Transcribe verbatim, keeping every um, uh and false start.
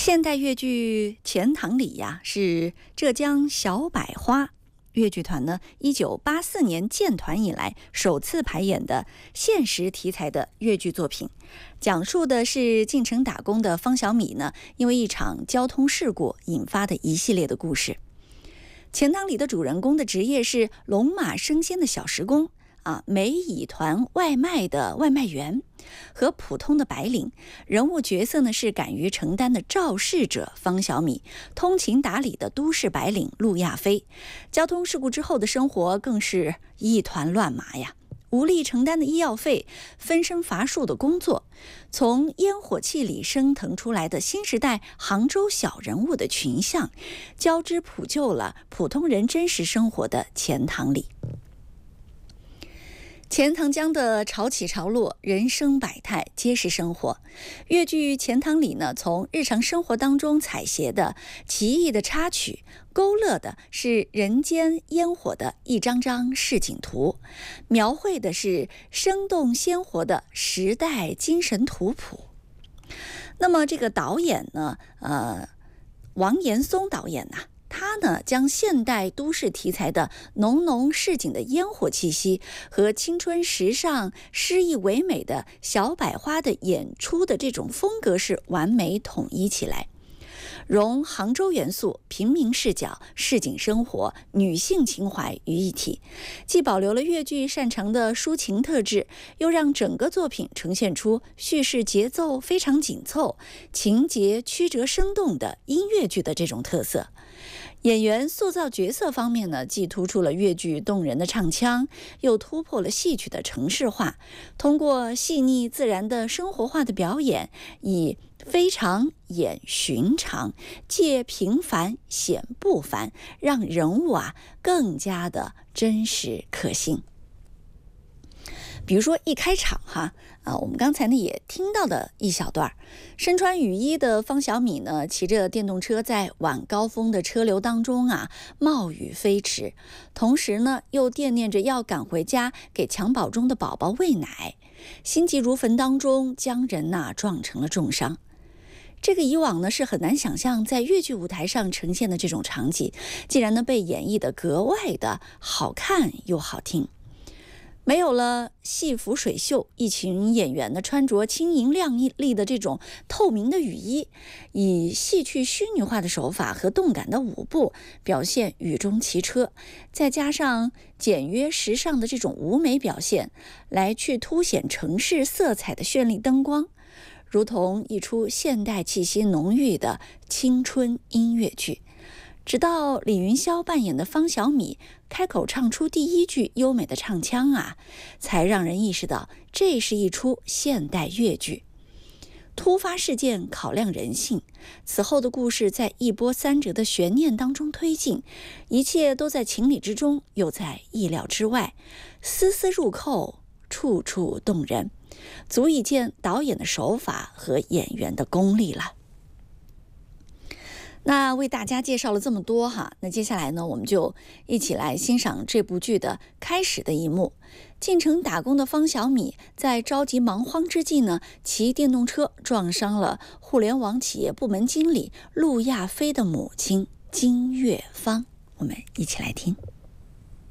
现代越剧《钱塘里》呀，是浙江小百花越剧团呢一九八四年建团以来首次排演的现实题材的越剧作品，讲述的是进城打工的方小米呢，因为一场交通事故引发的一系列的故事。钱塘里的主人公的职业是龙马生鲜的小时工啊，美乙团外卖的外卖员和普通的白领。人物角色呢是敢于承担的肇事者方小米，通情达理的都市白领陆亚飞。交通事故之后的生活更是一团乱麻呀，无力承担的医药费，分身乏术的工作，从烟火气里升腾出来的新时代杭州小人物的群像，交织谱就了普通人真实生活的钱塘里。钱塘江的潮起潮落，人生百态，皆是生活。越剧《钱塘里》呢，从日常生活当中采撷的奇异的插曲，勾勒的是人间烟火的一张张市井图，描绘的是生动鲜活的时代精神图谱。那么这个导演呢，呃，王岩松导演呐、啊。他呢，将现代都市题材的浓浓市井的烟火气息和青春时尚、诗意唯美的小百花的演出的这种风格是完美统一起来，融杭州元素、平民视角、市井生活、女性情怀于一体，既保留了越剧擅长的抒情特质，又让整个作品呈现出叙事节奏非常紧凑、情节曲折生动的音乐剧的这种特色。演员塑造角色方面呢，既突出了越剧动人的唱腔，又突破了戏曲的程式化，通过细腻自然的生活化的表演，以非常演寻常，借平凡显不凡，让人物啊更加的真实可信。比如说一开场哈啊，我们刚才呢也听到的一小段，身穿雨衣的方小米呢，骑着电动车在晚高峰的车流当中啊冒雨飞驰，同时呢又惦念着要赶回家给襁褓中的宝宝喂奶，心急如焚当中将人呐、啊、撞成了重伤。这个以往呢是很难想象在越剧舞台上呈现的这种场景，竟然呢被演绎得格外的好看又好听。没有了戏服水袖，一群演员呢穿着轻盈亮丽的这种透明的雨衣，以戏曲虚拟化的手法和动感的舞步表现雨中骑车，再加上简约时尚的这种舞美表现，来去凸显城市色彩的绚丽灯光，如同一出现代气息浓郁的青春音乐剧。直到李云霄扮演的方小米开口唱出第一句优美的唱腔啊，才让人意识到这是一出现代越剧。突发事件考量人性，此后的故事在一波三折的悬念当中推进，一切都在情理之中，又在意料之外，丝丝入扣，处处动人，足以见导演的手法和演员的功力了。那为大家介绍了这么多哈，那接下来呢，我们就一起来欣赏这部剧的开始的一幕。进城打工的方小米在着急忙慌之际呢，骑电动车撞伤了互联网企业部门经理陆亚飞的母亲金月芳。我们一起来听。